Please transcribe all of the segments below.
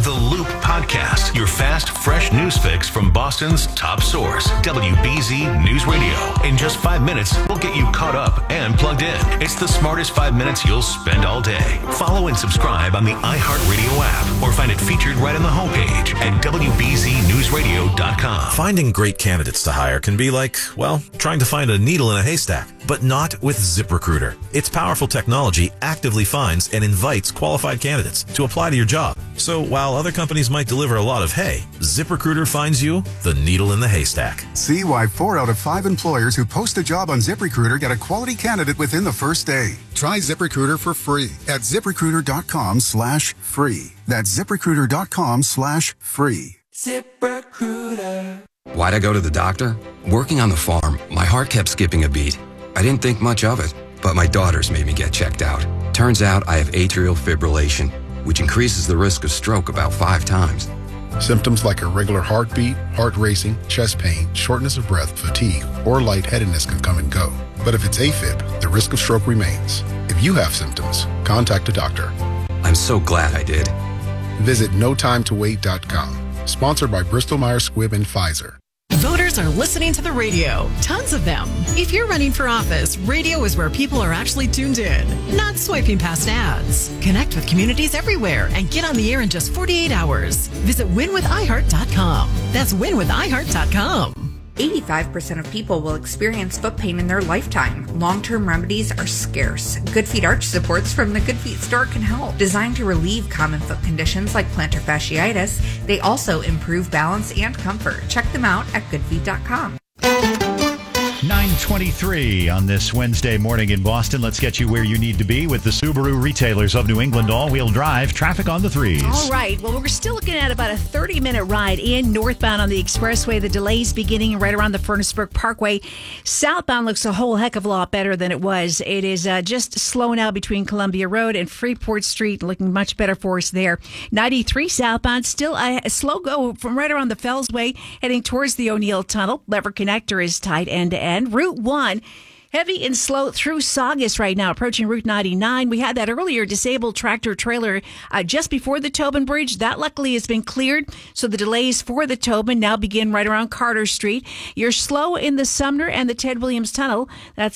The Loop Podcast, your fast, fresh news fix from Boston's top source, WBZ News Radio. In just 5 minutes, we'll get you caught up and plugged in. It's the smartest 5 minutes you'll spend all day. Follow and subscribe on the iHeartRadio app or find it featured right on the homepage at WBZNewsRadio.com. Finding great candidates to hire can be like, well, trying to find a needle in a haystack, but not with ZipRecruiter. Its powerful technology actively finds and invites qualified candidates to apply to your job. So while other companies might deliver a lot of hay, ZipRecruiter finds you the needle in the haystack. See why 4 out of 5 employers who post a job on ZipRecruiter get a quality candidate within the first day. Try ZipRecruiter for free at ZipRecruiter.com/free. That's ZipRecruiter.com/free. ZipRecruiter. Why'd I go to the doctor? Working on the farm, my heart kept skipping a beat. I didn't think much of it, but my daughters made me get checked out. Turns out I have atrial fibrillation, which increases the risk of stroke about 5 times. Symptoms like irregular heartbeat, heart racing, chest pain, shortness of breath, fatigue, or lightheadedness can come and go. But if it's AFib, the risk of stroke remains. If you have symptoms, contact a doctor. I'm so glad I did. Visit NoTimeToWait.com. Sponsored by Bristol-Myers Squibb and Pfizer. Voters are listening to the radio. Tons of them. If you're running for office, radio is where people are actually tuned in, not swiping past ads. Connect with communities everywhere and get on the air in just 48 hours. Visit winwithiheart.com. That's winwithiheart.com. 85% of people will experience foot pain in their lifetime. Long-term remedies are scarce. Good Feet arch supports from the Good Feet store can help. Designed to relieve common foot conditions like plantar fasciitis, they also improve balance and comfort. Check them out at goodfeet.com. 9:23 on this Wednesday morning in Boston. Let's get you where you need to be with the Subaru retailers of New England all-wheel drive. Traffic on the 3s. All right. Well, we're still looking at about a 30-minute ride in northbound on the expressway. The delays beginning right around the Furnace-Brook Parkway. Southbound looks a whole heck of a lot better than it was. It is just slowing out between Columbia Road and Freeport Street, looking much better for us there. 93 southbound, still a slow go from right around the Fellsway, heading towards the O'Neill Tunnel. Lever Connector is tight end-to-end. Route 1, heavy and slow through Saugus right now, approaching Route 99. We had that earlier disabled tractor trailer just before the Tobin Bridge. That luckily has been cleared, so the delays for the Tobin now begin right around Carter Street. You're slow in the Sumner and the Ted Williams Tunnel.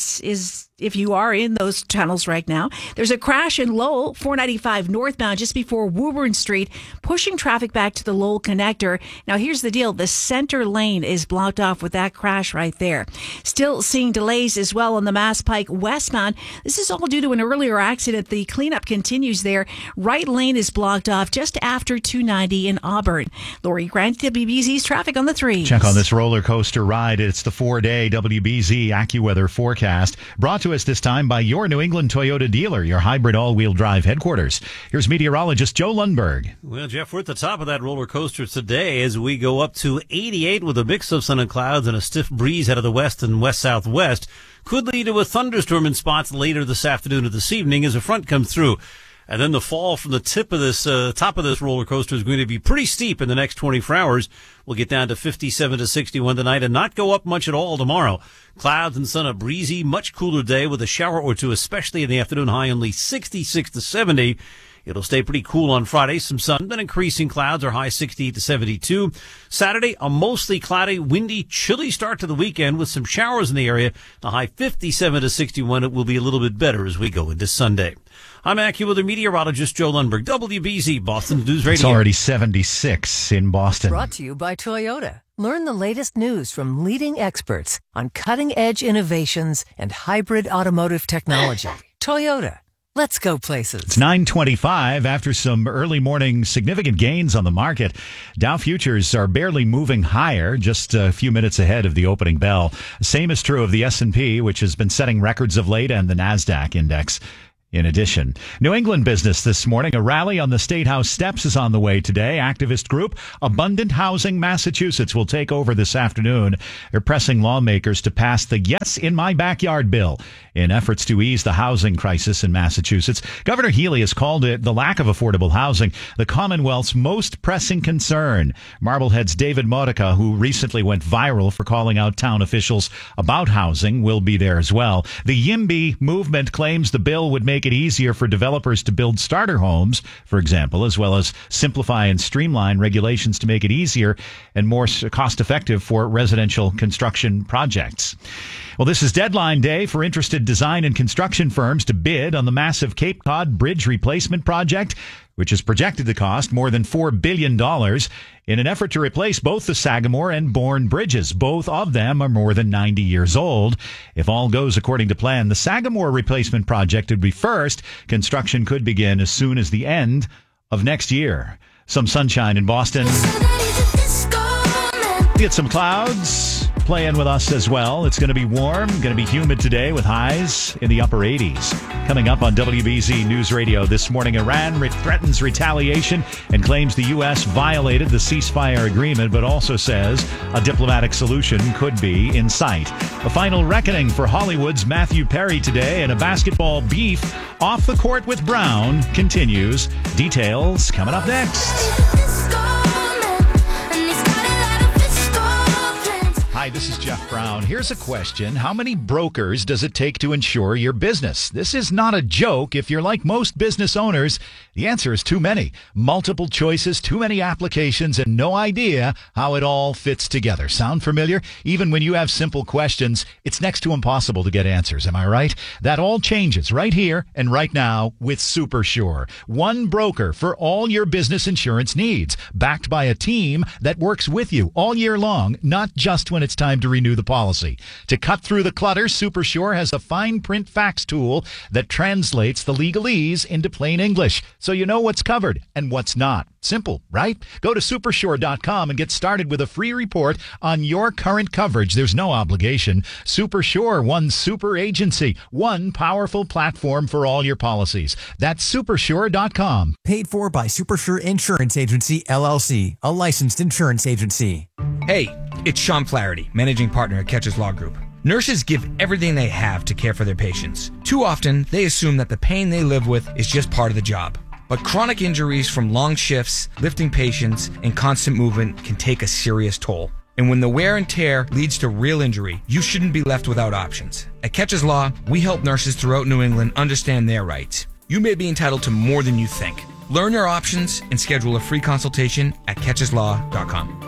If you are in those tunnels right now. There's a crash in Lowell, 495 northbound, just before Woburn Street, pushing traffic back to the Lowell connector. Now, here's the deal. The center lane is blocked off with that crash right there. Still seeing delays as well on the Mass Pike westbound. This is all due to an earlier accident. The cleanup continues there. Right lane is blocked off just after 290 in Auburn. Lori Grant, WBZ's traffic on the 3s. Check on this roller coaster ride. It's the 4-day WBZ AccuWeather forecast, brought to us this time by your New England Toyota dealer, your hybrid all-wheel drive headquarters. Here's meteorologist Joe Lundberg. Well, Jeff, we're at the top of that roller coaster today as we go up to 88 with a mix of sun and clouds and a stiff breeze out of the west and west-southwest. Could lead to a thunderstorm in spots later this afternoon or this evening as a front comes through. And then the fall from the top of this roller coaster is going to be pretty steep in the next 24 hours. We'll get down to 57 to 61 tonight and not go up much at all tomorrow. Clouds and sun, a breezy, much cooler day with a shower or two, especially in the afternoon, high only 66 to 70. It'll stay pretty cool on Friday. Some sun, then increasing clouds are high 68 to 72. Saturday, a mostly cloudy, windy, chilly start to the weekend with some showers in the area. The high 57 to 61. It will be a little bit better as we go into Sunday. I'm AccuWeather meteorologist Joe Lundberg, WBZ, Boston News Radio. It's already 76 in Boston. Brought to you by Toyota. Learn the latest news from leading experts on cutting-edge innovations and hybrid automotive technology. Toyota. Let's go places. It's 9:25 after some early morning significant gains on the market. Dow futures are barely moving higher, just a few minutes ahead of the opening bell. Same is true of the S&P, which has been setting records of late, and the NASDAQ index. In addition, New England business this morning. A rally on the State House steps is on the way today. Activist group Abundant Housing Massachusetts will take over this afternoon. They're pressing lawmakers to pass the Yes in My Backyard bill in efforts to ease the housing crisis in Massachusetts. Governor Healy has called it the lack of affordable housing the Commonwealth's most pressing concern. Marblehead's David Modica, who recently went viral for calling out town officials about housing, will be there as well. The YIMBY movement claims the bill would make make it easier for developers to build starter homes, for example, as well as simplify and streamline regulations to make it easier and more cost-effective for residential construction projects. Well, this is deadline day for interested design and construction firms to bid on the massive Cape Cod Bridge replacement project, which is projected to cost more than $4 billion in an effort to replace both the Sagamore and Bourne bridges. Both of them are more than 90 years old. If all goes according to plan, the Sagamore replacement project would be first. Construction could begin as soon as the end of next year. Some sunshine in Boston. Get some clouds playing with us as well. It's going to be warm, going to be humid today with highs in the upper 80s. Coming up on WBZ News Radio this morning, Iran threatens retaliation and claims the U.S. violated the ceasefire agreement, but also says a diplomatic solution could be in sight. A final reckoning for Hollywood's Matthew Perry today, and a basketball beef off the court with Brown continues. Details coming up next. Hi, this is Jeff Brown. Here's a question. How many brokers does it take to insure your business? This is not a joke. If you're like most business owners, the answer is too many. Multiple choices, too many applications, and no idea how it all fits together. Sound familiar? Even when you have simple questions, it's next to impossible to get answers. Am I right? That all changes right here and right now with SuperSure. One broker for all your business insurance needs, backed by a team that works with you all year long, not just when it's time to renew the policy. To cut through the clutter, SuperSure has a fine print fax tool that translates the legalese into plain English, so you know what's covered and what's not. Simple, right? Go to supersure.com and get started with a free report on your current coverage. There's no obligation. SuperSure, one super agency, one powerful platform for all your policies. That's supersure.com. Paid for by SuperSure Insurance Agency, LLC, a licensed insurance agency. Hey, it's Sean Flaherty, managing partner at Catches Law Group. Nurses give everything they have to care for their patients. Too often, they assume that the pain they live with is just part of the job. But chronic injuries from long shifts, lifting patients, and constant movement can take a serious toll. And when the wear and tear leads to real injury, you shouldn't be left without options. At Catches Law, we help nurses throughout New England understand their rights. You may be entitled to more than you think. Learn your options and schedule a free consultation at catcheslaw.com.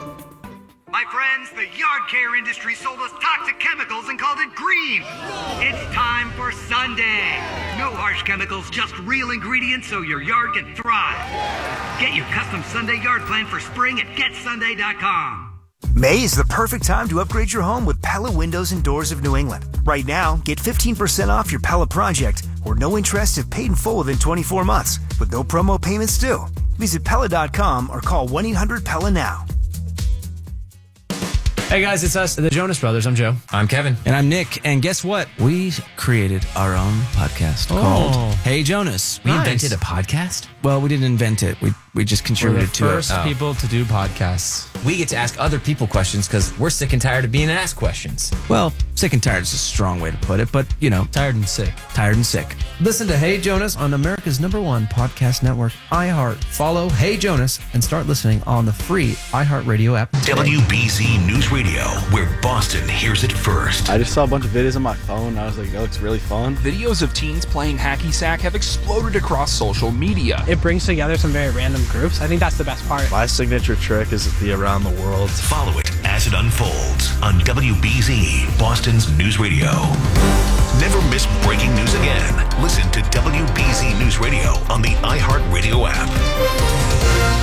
My friends, the yard care industry sold us toxic chemicals and called it green. It's time for Sunday. No harsh chemicals, just real ingredients so your yard can thrive. Get your custom Sunday yard plan for spring at getsunday.com. May is the perfect time to upgrade your home with Pella Windows and Doors of New England. Right now, get 15% off your Pella project or no interest if paid in full within 24 months with no promo payments due. Visit Pella.com or call 1-800-PELLA now. Hey guys, it's us, the Jonas Brothers. I'm Joe. I'm Kevin. And I'm Nick. And guess what? We created our own podcast called Hey Jonas. We invented a podcast? Well, we didn't invent it. We just contributed to it. We're the first people to do podcasts. We get to ask other people questions because we're sick and tired of being asked questions. Well, sick and tired is a strong way to put it, but, you know. Tired and sick. Tired and sick. Listen to Hey Jonas on America's #1 podcast network, iHeart. Follow Hey Jonas and start listening on the free iHeartRadio app today. WBZ News Radio, where Boston hears it first. I just saw a bunch of videos on my phone. I was like, that looks really fun. Videos of teens playing hacky sack have exploded across social media. It brings together some very random groups. I think that's the best part. My signature trick is the around the world. Follow it as it unfolds on WBZ, Boston's News Radio. Never miss breaking news again. Listen to WBZ News Radio on the iHeartRadio app.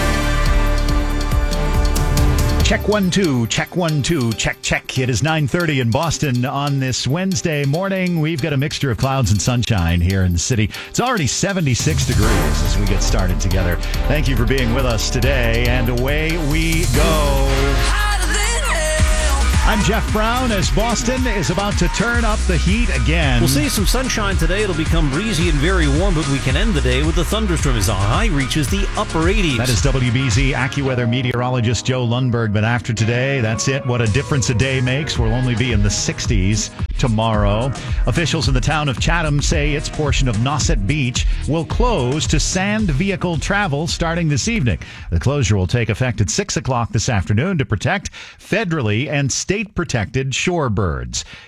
Check 1 2, check 1 2, check check. It is 9:30 in Boston on this Wednesday morning. We've got a mixture of clouds and sunshine here in the city. It's already 76 degrees as we get started together. Thank you for being with us today, and away we go. I'm Jeff Brown as Boston is about to turn up the heat again. We'll see some sunshine today. It'll become breezy and very warm, but we can end the day with a thunderstorm as the high reaches the upper 80s. That is WBZ AccuWeather meteorologist Joe Lundberg. But after today, that's it. What a difference a day makes. We'll only be in the 60s tomorrow. Officials in the town of Chatham say its portion of Nauset Beach will close to sand vehicle travel starting this evening. The closure will take effect at 6 o'clock this afternoon to protect federally and state-protected shorebirds.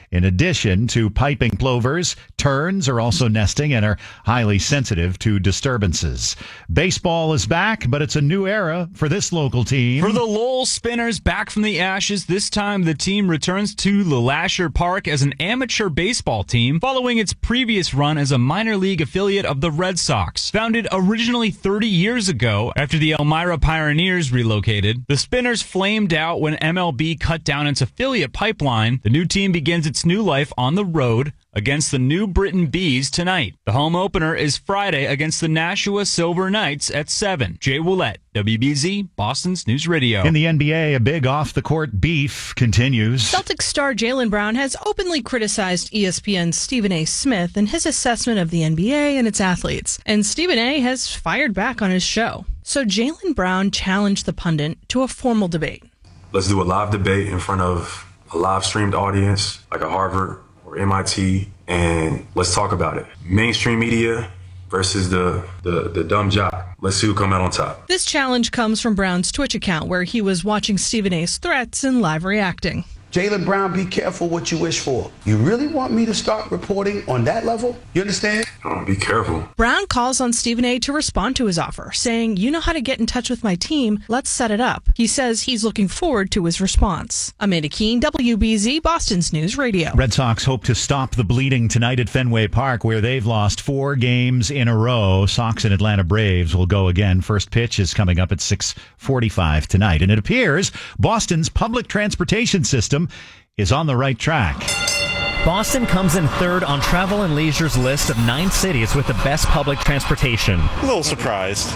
In addition to piping plovers, terns are also nesting and are highly sensitive to disturbances. Baseball is back, but it's a new era for this local team. For the Lowell Spinners, back from the ashes, this time the team returns to LeLacheur Park as an amateur baseball team following its previous run as a minor league affiliate of the Red Sox. Founded originally 30 years ago after the Elmira Pioneers relocated, the Spinners flamed out when MLB cut down its affiliate pipeline. The new team begins its new life on the road against the New Britain Bees tonight. The home opener is Friday against the Nashua Silver Knights at 7. Jay Willett, WBZ, Boston's News Radio. In the NBA, a big off-the-court beef continues. Celtics star Jaylen Brown has openly criticized ESPN's Stephen A. Smith and his assessment of the NBA and its athletes. And Stephen A. has fired back on his show. So Jaylen Brown challenged the pundit to a formal debate. Let's do a live debate in front of a live-streamed audience, like a Harvard or MIT, and let's talk about it. Mainstream media versus the dumb jock. Let's see who come out on top. This challenge comes from Brown's Twitch account, where he was watching Stephen A.'s threats and live reacting. Jaylen Brown, be careful what you wish for. You really want me to start reporting on that level? You understand? Oh, be careful. Brown calls on Stephen A. to respond to his offer, saying, "You know how to get in touch with my team. Let's set it up." He says he's looking forward to his response. Amanda Keene, WBZ, Boston's News Radio. Red Sox hope to stop the bleeding tonight at Fenway Park, where they've lost 4 games in a row. Sox and Atlanta Braves will go again. First pitch is coming up at 6:45 tonight. And it appears Boston's public transportation system is on the right track. Boston comes in third on Travel and Leisure's list of 9 cities with the best public transportation. A little surprised.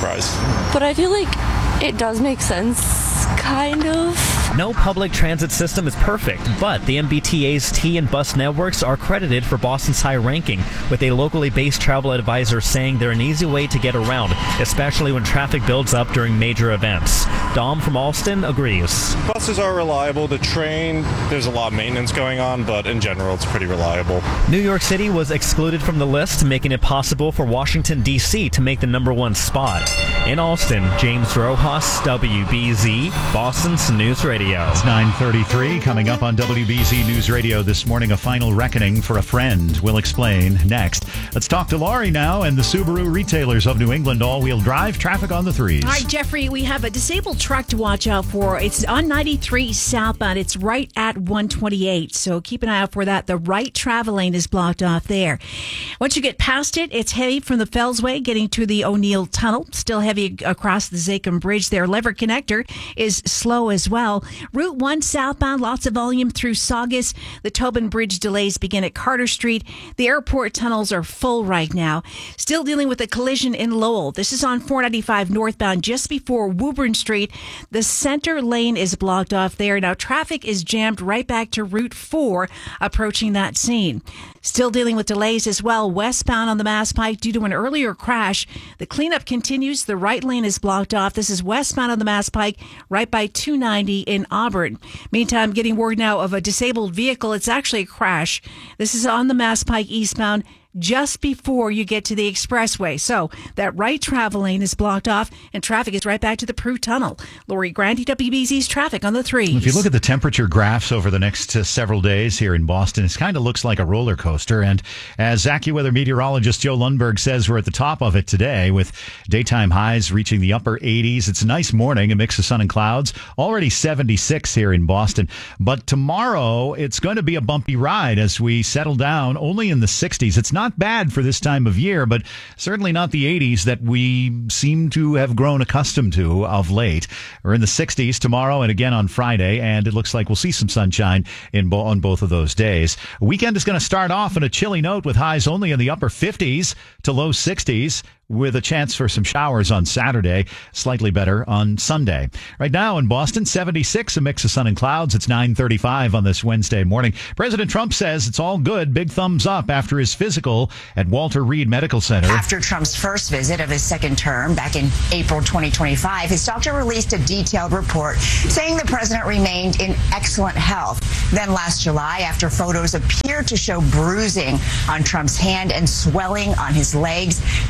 But I feel like it does make sense, kind of. No public transit system is perfect, but the MBTA's T and bus networks are credited for Boston's high ranking, with a locally based travel advisor saying they're an easy way to get around, especially when traffic builds up during major events. Dom from Alston agrees. Buses are reliable. The train, there's a lot of maintenance going on, but in general, it's pretty reliable. New York City was excluded from the list, making it possible for Washington, D.C. to make the #1 spot. In Alston, James Rojas, WBZ, Boston's News Radio. It's 9:33. Coming up on WBZ News Radio this morning, a final reckoning for a friend. We'll explain next. Let's talk to Laurie now and the Subaru retailers of New England all-wheel drive. Traffic on the 3s. All right, Jeffrey, we have a disabled truck to watch out for. It's on 93 southbound. It's right at 128, so keep an eye out for that. The right travel lane is blocked off there. Once you get past it, it's heavy from the Fellsway getting to the O'Neill Tunnel. Still heavy across the Zachem Bridge there. Lever Connector is slow as well. Route 1 southbound, lots of volume through Saugus. The Tobin Bridge delays begin at Carter Street. The airport tunnels are full right now. Still dealing with a collision in Lowell. This is on 495 northbound just before Woburn Street. The center lane is blocked off there. Now traffic is jammed right back to Route 4 approaching that scene. Still dealing with delays as well westbound on the Mass Pike due to an earlier crash. The cleanup continues. The right lane is blocked off. This is westbound on the Mass Pike right by 290 in Auburn. Meantime, getting word now of a disabled vehicle. It's actually a crash. This is on the Mass Pike eastbound just before you get to the expressway. So that right travel lane is blocked off and traffic is right back to the Prue Tunnel. Lori Grandi, WBZ's traffic on the 3s. If you look at the temperature graphs over the next several days here in Boston, it kind of looks like a roller coaster. And as AccuWeather meteorologist Joe Lundberg says, we're at the top of it today with daytime highs reaching the upper 80s. It's a nice morning, a mix of sun and clouds. Already 76 here in Boston. But tomorrow, it's going to be a bumpy ride as we settle down only in the 60s. It's not bad for this time of year, but certainly not the 80s that we seem to have grown accustomed to of late. We're in the 60s tomorrow and again on Friday, and it looks like we'll see some sunshine on both of those days. Weekend is going to start off on a chilly note with highs only in the upper 50s to low 60s. With a chance for some showers on Saturday, slightly better on Sunday. Right now in Boston, 76, a mix of sun and clouds. It's 9:35 on this Wednesday morning. President Trump says it's all good. Big thumbs up after his physical at Walter Reed Medical Center. After Trump's first visit of his second term back in April 2025, his doctor released a detailed report saying the president remained in excellent health. Then last July, after photos appeared to show bruising on Trump's hand and swelling on his legs, his doctor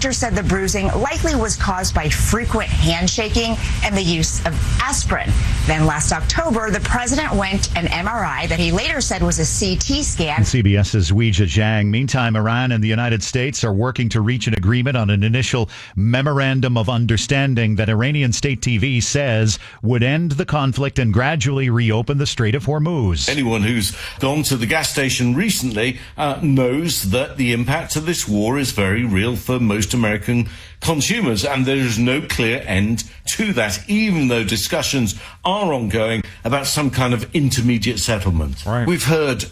doctor said the bruising likely was caused by frequent handshaking and the use of aspirin. Then last October, the president went an MRI that he later said was a CT scan. CBS's Weijia Zhang. Meantime, Iran and the United States are working to reach an agreement on an initial memorandum of understanding that Iranian state TV says would end the conflict and gradually reopen the Strait of Hormuz. Anyone who's gone to the gas station recently knows that the impact of this war is very real for most American consumers, and there is no clear end to that, even though discussions are ongoing about some kind of intermediate settlement. Right. We've heard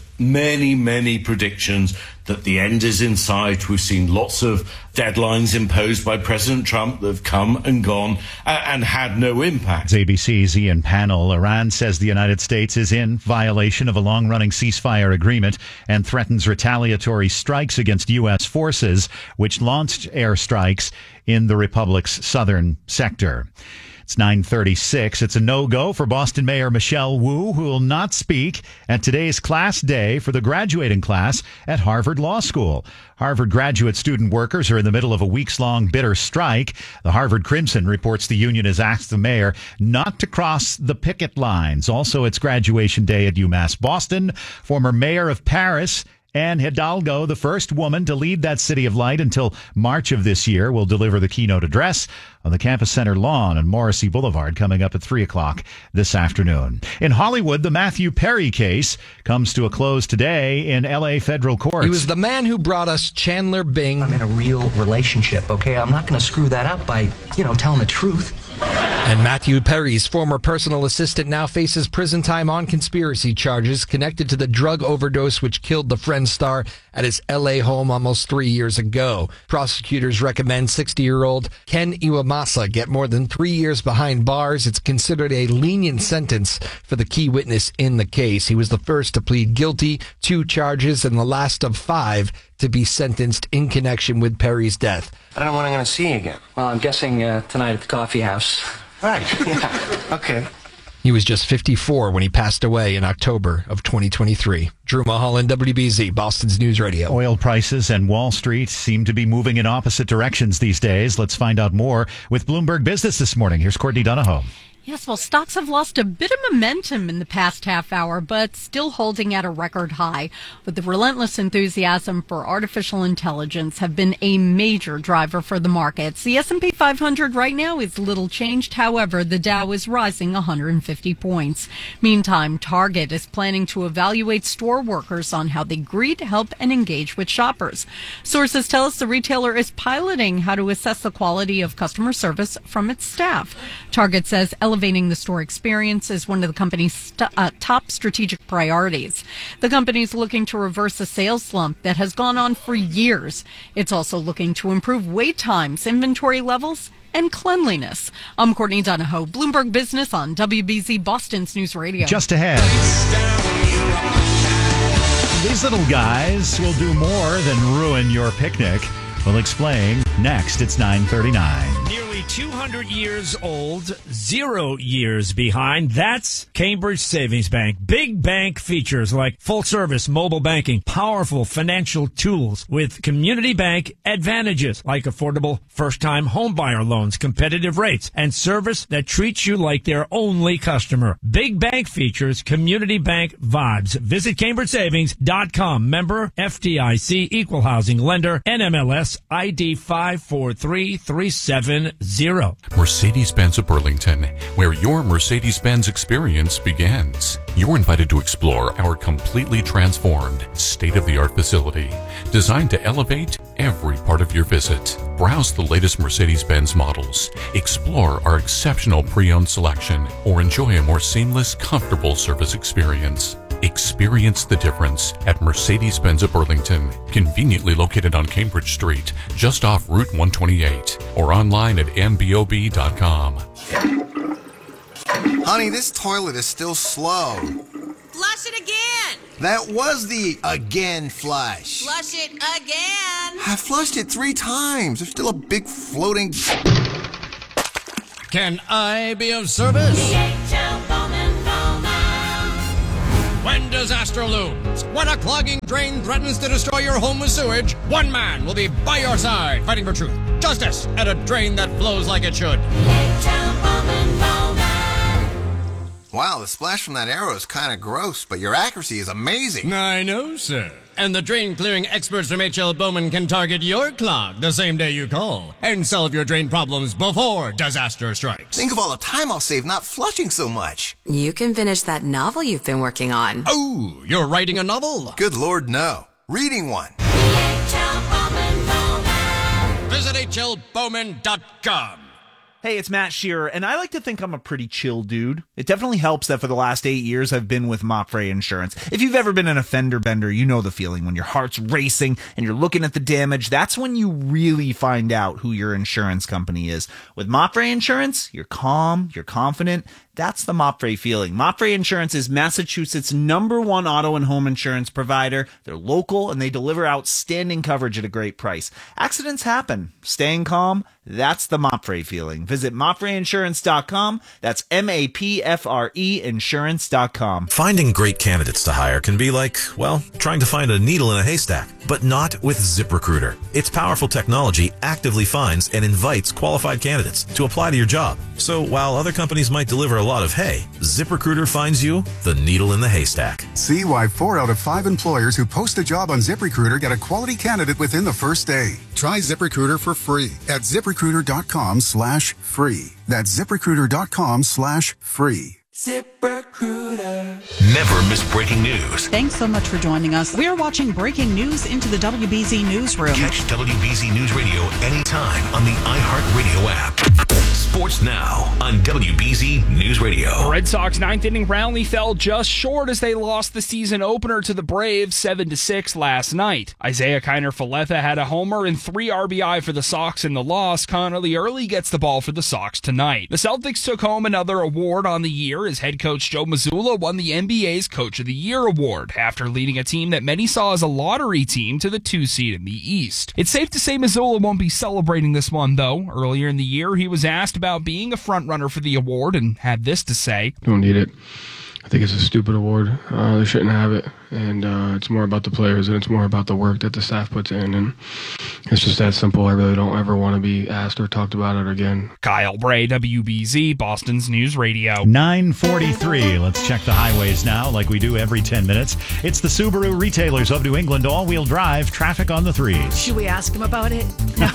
many predictions that the end is in sight. We've seen lots of deadlines imposed by President Trump that have come and gone and had no impact. ABC's Ian Pannell. Iran says the United States is in violation of a long-running ceasefire agreement and threatens retaliatory strikes against U.S. forces, which launched airstrikes in the Republic's southern sector. It's 9:36. It's a no-go for Boston Mayor Michelle Wu, who will not speak at today's class day for the graduating class at Harvard Law School. Harvard graduate student workers are in the middle of a weeks-long bitter strike. The Harvard Crimson reports the union has asked the mayor not to cross the picket lines. Also, it's graduation day at UMass Boston. Former mayor of Paris, Anne Hidalgo, the first woman to lead that city of light until March of this year, will deliver the keynote address on the Campus Center lawn on Morrissey Boulevard coming up at 3 o'clock this afternoon. In Hollywood, the Matthew Perry case comes to a close today in L.A. federal courts. He was the man who brought us Chandler Bing. I'm in a real relationship, okay? I'm not going to screw that up by, telling the truth. And Matthew Perry's former personal assistant now faces prison time on conspiracy charges connected to the drug overdose which killed the Friends star at his L.A. home almost 3 years ago. Prosecutors recommend 60-year-old Ken Iwamasa get more than 3 years behind bars. It's considered a lenient sentence for the key witness in the case. He was the first to plead guilty, 2 charges, and the last of 5 to be sentenced in connection with Perry's death. I don't know when I'm going to see you again. Well, I'm guessing tonight at the coffee house. Right, yeah, okay. He was just 54 when he passed away in October of 2023. Drew Mulholland, WBZ, Boston's News Radio. Oil prices and Wall Street seem to be moving in opposite directions these days. Let's find out more with Bloomberg Business this morning. Here's Courtney Donahoe. Yes, well, stocks have lost a bit of momentum in the past half hour, but still holding at a record high. But the relentless enthusiasm for artificial intelligence have been a major driver for the markets. The S&P 500 right now is little changed. However, the Dow is rising 150 points. Meantime, Target is planning to evaluate store workers on how they greet, help, and engage with shoppers. Sources tell us the retailer is piloting how to assess the quality of customer service from its staff. Target says elevating the store experience is one of the company's top strategic priorities. The company is looking to reverse a sales slump that has gone on for years. It's also looking to improve wait times, inventory levels, and cleanliness. I'm Courtney Donahoe, Bloomberg Business on WBZ Boston's News Radio. Just ahead. These little guys will do more than ruin your picnic. We'll explain next. It's 9:39. Nearly 200 years old, 0 years behind. That's Cambridge Savings Bank. Big bank features like full service mobile banking, powerful financial tools with community bank advantages like affordable first time homebuyer loans, competitive rates, and service that treats you like their only customer. Big bank features, community bank vibes. Visit CambridgeSavings.com. Member FDIC, equal housing lender, NMLS ID 543370. Mercedes-Benz of Burlington, where your Mercedes-Benz experience begins. You're invited to explore our completely transformed, state-of-the-art facility, designed to elevate every part of your visit. Browse the latest Mercedes-Benz models, explore our exceptional pre-owned selection, or enjoy a more seamless, comfortable service experience. Experience the difference at Mercedes-Benz of Burlington, conveniently located on Cambridge Street, just off Route 128, or online at mbob.com. Honey, this toilet is still slow. Flush it again! That was the again flush. Flush it again! I flushed it 3 times. There's still a big floating... Can I be of service? DHL Bowman. When does Astrolooms When a clogging drain threatens to destroy your home with sewage, one man will be by your side fighting for truth, justice, and a drain that flows like it should. Wow, the splash from that arrow is kind of gross, but your accuracy is amazing. I know, sir. And the drain clearing experts from H.L. Bowman can target your clog the same day you call and solve your drain problems before disaster strikes. Think of all the time I'll save not flushing so much. You can finish that novel you've been working on. Oh, you're writing a novel? Good Lord, no. Reading one. Visit hlbowman.com. Hey, it's Matt Shearer, and I like to think I'm a pretty chill dude. It definitely helps that for the last 8 years I've been with Mopfre Insurance. If you've ever been in a fender bender, you know the feeling when your heart's racing and you're looking at the damage. That's when you really find out who your insurance company is. With Mopfre Insurance, you're calm, you're confident. That's the Mopfre feeling. Mopfre Insurance is Massachusetts' #1 auto and home insurance provider. They're local and they deliver outstanding coverage at a great price. Accidents happen. Staying calm, that's the Mopfre feeling. Visit MopfreInsurance.com. That's MAPFRE Insurance.com. Finding great candidates to hire can be like, well, trying to find a needle in a haystack, but not with ZipRecruiter. Its powerful technology actively finds and invites qualified candidates to apply to your job. So while other companies might deliver a lot of hay, ZipRecruiter finds you the needle in the haystack. See why 4 out of 5 employers who post a job on ZipRecruiter get a quality candidate within the first day. Try ZipRecruiter for free at ZipRecruiter.com/free. That's ZipRecruiter.com/free. ZipRecruiter. Never miss breaking news. Thanks so much for joining us. We are watching breaking news into the WBZ newsroom. Catch WBZ News Radio anytime on the iHeartRadio app. Sports now on WBZ News Radio. The Red Sox 9th inning rally fell just short as they lost the season opener to the Braves 7-6 last night. Isaiah Kiner-Falefa had a homer and 3 RBI for the Sox in the loss. Connolly Early gets the ball for the Sox tonight. The Celtics took home another award on the year as head coach Joe Mazzulla won the NBA's Coach of the Year award after leading a team that many saw as a lottery team to the 2 seed in the East. It's safe to say Mazzulla won't be celebrating this one, though. Earlier in the year, he was asked about being a front-runner for the award and had this to say. Don't need it. I think it's a stupid award. They shouldn't have it. And it's more about the players and it's more about the work that the staff puts in. And it's just that simple. I really don't ever want to be asked or talked about it again. Kyle Bray, WBZ, Boston's News Radio. 9:43. Let's check the highways now like we do every 10 minutes. It's the Subaru retailers of New England all-wheel drive traffic on the 3s. Should we ask him about it? No.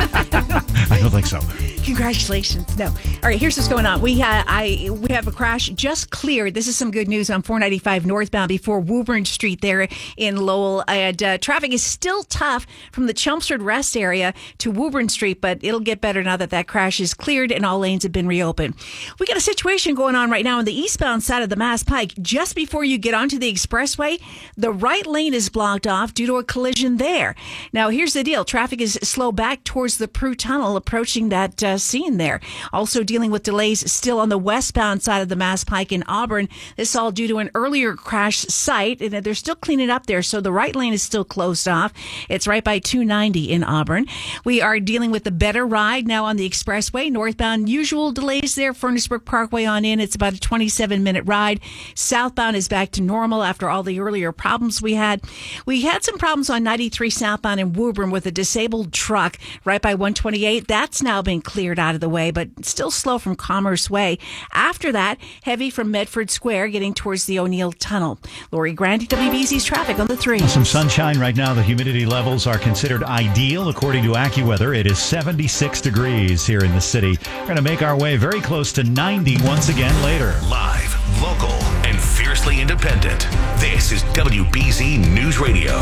I don't think so. Congratulations. No. All right, here's what's going on. We have a crash just cleared. This is some good news on 495 northbound before Woburn Street there in Lowell. And traffic is still tough from the Chelmsford Rest area to Woburn Street, but it'll get better now that that crash is cleared and all lanes have been reopened. We got a situation going on right now on the eastbound side of the Mass Pike. Just before you get onto the expressway, the right lane is blocked off due to a collision there. Now, here's the deal. Traffic is slow back towards the Prue Tunnel, approaching that scene there. Also dealing with delays still on the westbound side of the Mass Pike in Auburn. This all due to an earlier crash site, and they're still cleaning up there, so the right lane is still closed off. It's right by 290 in Auburn. We are dealing with the better ride now on the expressway. Northbound, usual delays there. Furnace-Brook Parkway on in. It's about a 27-minute ride. Southbound is back to normal after all the earlier problems we had. We had some problems on 93 southbound in Woburn with a disabled truck right by 128. That's now been cleared out of the way, but still slow from Commerce Way. After that, heavy from Medford Square getting towards the O'Neill Tunnel. Lori Grandi, WBZ's traffic on the 3. Some sunshine right now. The humidity levels are considered ideal. According to AccuWeather, it is 76 degrees here in the city. We're going to make our way very close to 90 once again later. Live, local, and fiercely independent. This is WBZ News Radio.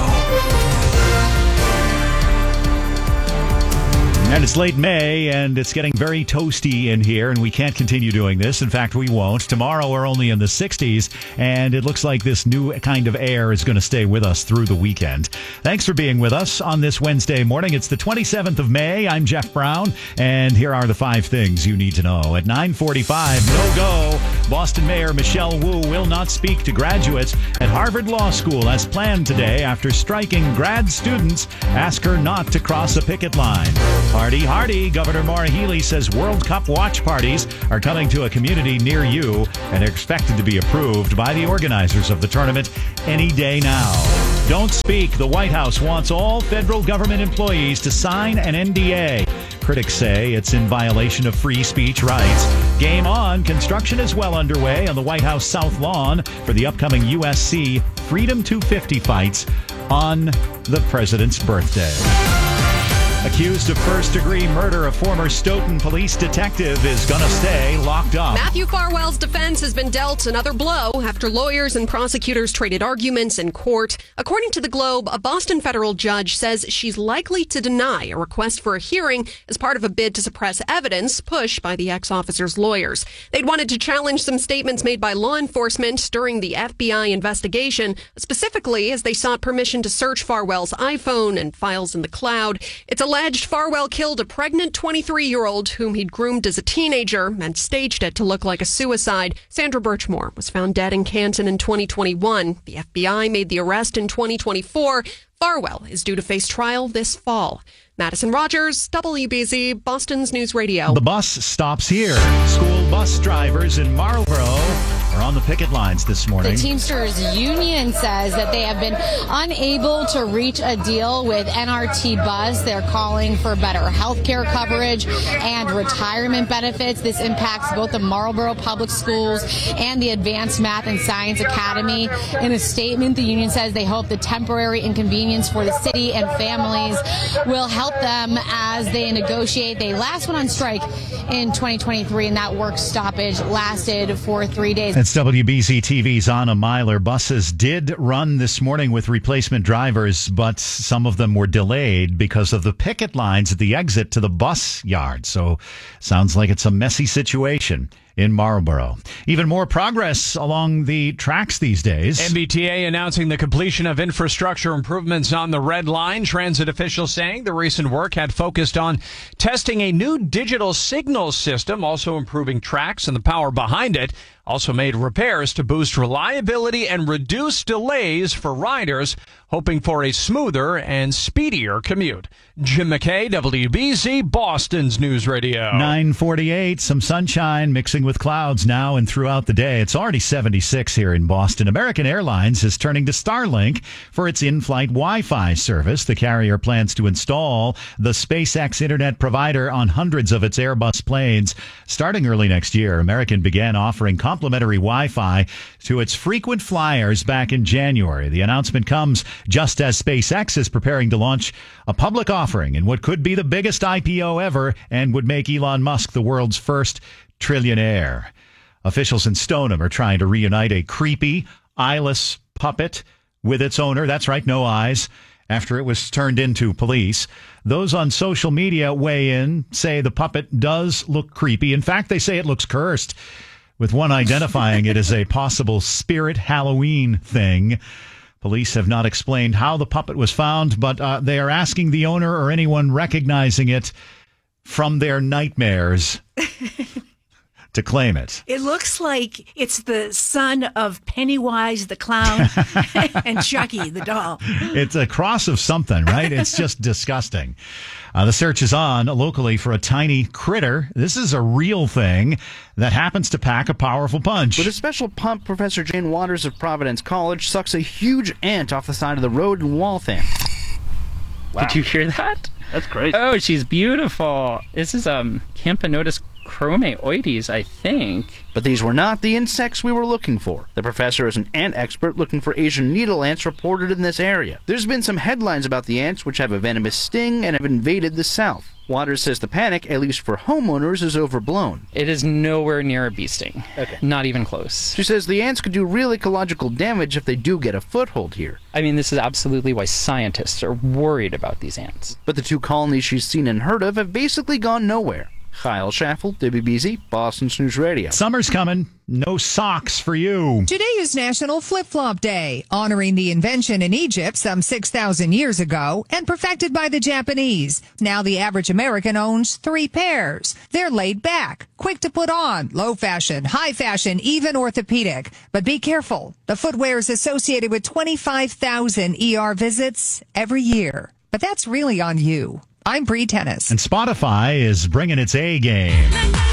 And it's late May, and it's getting very toasty in here, and we can't continue doing this. In fact, we won't. Tomorrow, we're only in the 60s, and it looks like this new kind of air is going to stay with us through the weekend. Thanks for being with us on this Wednesday morning. It's the 27th of May. I'm Jeff Brown, and here are the 5 things you need to know. At 9:45, no-go. Boston Mayor Michelle Wu will not speak to graduates at Harvard Law School as planned today after striking grad students ask her not to cross a picket line. Hardy, hardy. Governor Maura Healey says World Cup watch parties are coming to a community near you and are expected to be approved by the organizers of the tournament any day now. Don't speak. The White House wants all federal government employees to sign an NDA. Critics say it's in violation of free speech rights. Game on. Construction is well underway on the White House South Lawn for the upcoming USC Freedom 250 fights on the president's birthday. Accused of first-degree murder, a former Stoughton police detective is going to stay locked up. Matthew Farwell's defense has been dealt another blow after lawyers and prosecutors traded arguments in court. According to the Globe, a Boston federal judge says she's likely to deny a request for a hearing as part of a bid to suppress evidence pushed by the ex-officer's lawyers. They'd wanted to challenge some statements made by law enforcement during the FBI investigation, specifically as they sought permission to search Farwell's iPhone and files in the cloud. It's alleged Farwell killed a pregnant 23-year-old whom he'd groomed as a teenager and staged it to look like a suicide. Sandra Birchmore was found dead in Canton in 2021. The FBI made the arrest in 2024. Farwell is due to face trial this fall. Madison Rogers, WBZ, Boston's News Radio. The bus stops here. School bus drivers in Marlboro are on the picket lines this morning. The Teamsters Union says that they have been unable to reach a deal with NRT Bus. They're calling for better health care coverage and retirement benefits. This impacts both the Marlboro Public Schools and the Advanced Math and Science Academy. In a statement, the union says they hope the temporary inconvenience for the city and families will help them as they negotiate. They last went on strike in 2023, and that work stoppage lasted for 3 days. It's WBZ TV's Anna Myler. Buses did run this morning with replacement drivers, but some of them were delayed because of the picket lines at the exit to the bus yard. So sounds like it's a messy situation in Marlboro. Even more progress along the tracks these days. MBTA announcing the completion of infrastructure improvements on the Red Line. Transit officials saying the recent work had focused on testing a new digital signal system, also improving tracks and the power behind it. Also made repairs to boost reliability and reduce delays for riders, hoping for a smoother and speedier commute. Jim McKay, WBZ, Boston's News Radio. 9:48, some sunshine mixing with clouds now and throughout the day. It's already 76 here in Boston. American Airlines is turning to Starlink for its in-flight Wi-Fi service. The carrier plans to install the SpaceX internet provider on hundreds of its Airbus planes. Starting early next year, American began offering complimentary Wi-Fi to its frequent flyers back in January. The announcement comes just as SpaceX is preparing to launch a public offering in what could be the biggest IPO ever and would make Elon Musk the world's first trillionaire. Officials in Stoneham are trying to reunite a creepy, eyeless puppet with its owner. That's right, no eyes. After it was turned into police. Those on social media weigh in, say the puppet does look creepy. In fact, they say it looks cursed, with one identifying it as a possible spirit Halloween thing. Police have not explained how the puppet was found, but they are asking the owner or anyone recognizing it from their nightmares to claim it. It looks like it's the son of Pennywise the clown and Chucky the doll. It's a cross of something, right? It's just disgusting. The search is on locally for a tiny critter. This is a real thing that happens to pack a powerful punch. With a special pump, Professor Jane Waters of Providence College sucks a huge ant off the side of the road in Waltham. Wow. Did you hear that? That's crazy. Oh, she's beautiful. This is Camponotus chromaoides, I think. But these were not the insects we were looking for. The professor is an ant expert looking for Asian needle ants reported in this area. There's been some headlines about the ants which have a venomous sting and have invaded the South. Waters says the panic, at least for homeowners, is overblown. It is nowhere near a bee sting. Okay. Not even close. She says the ants could do real ecological damage if they do get a foothold here. I mean, this is absolutely why scientists are worried about these ants. But the two colonies she's seen and heard of have basically gone nowhere. Kyle Schaffel, WBZ, Boston's News Radio. Summer's coming. No socks for you. Today is National Flip-Flop Day, honoring the invention in Egypt some 6,000 years ago and perfected by the Japanese. Now the average American owns 3 pairs. They're laid back, quick to put on, low fashion, high fashion, even orthopedic. But be careful. The footwear is associated with 25,000 ER visits every year. But that's really on you. I'm Bree Tennis. And Spotify is bringing its A game.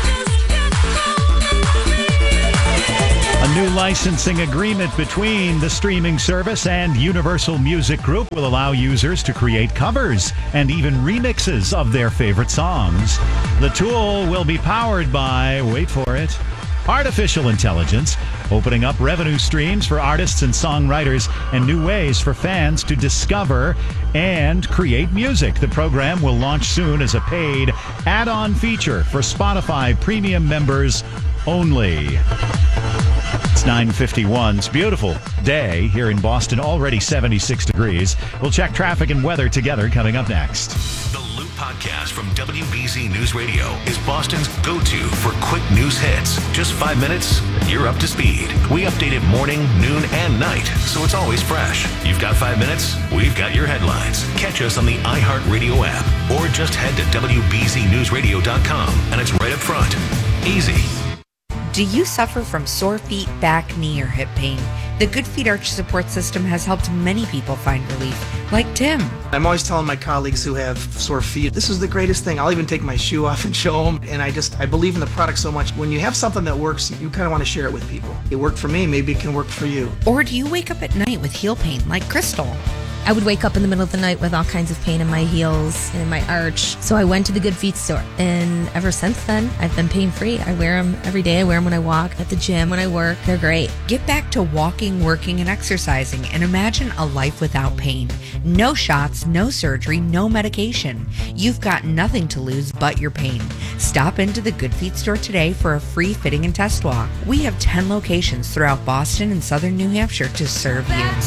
A new licensing agreement between the streaming service and Universal Music Group will allow users to create covers and even remixes of their favorite songs. The tool will be powered by, wait for it, artificial intelligence, opening up revenue streams for artists and songwriters and new ways for fans to discover and create music. The program will launch soon as a paid add-on feature for Spotify Premium members only. It's 9:51. It's a beautiful day here in Boston, already 76 degrees. We'll check traffic and weather together coming up next. The Loop Podcast from WBZ News Radio is Boston's go-to for quick news hits. Just 5 minutes, you're up to speed. We update it morning, noon, and night, so it's always fresh. You've got 5 minutes, we've got your headlines. Catch us on the iHeartRadio app, or just head to WBZNewsRadio.com, and it's right up front. Easy. Do you suffer from sore feet, back, knee, or hip pain? The Good Feet Arch Support System has helped many people find relief, like Tim. I'm always telling my colleagues who have sore feet, this is the greatest thing. I'll even take my shoe off and show them. And I believe in the product so much. When you have something that works, you kind of want to share it with people. It worked for me, maybe it can work for you. Or do you wake up at night with heel pain, like Crystal? I would wake up in the middle of the night with all kinds of pain in my heels and in my arch. So I went to the Good Feet store. And ever since then, I've been pain-free. I wear them every day. I wear them when I walk, at the gym, when I work. They're great. Get back to walking, working, and exercising, and imagine a life without pain. No shots, no surgery, no medication. You've got nothing to lose but your pain. Stop into the Good Feet store today for a free fitting and test walk. We have 10 locations throughout Boston and southern New Hampshire to serve you.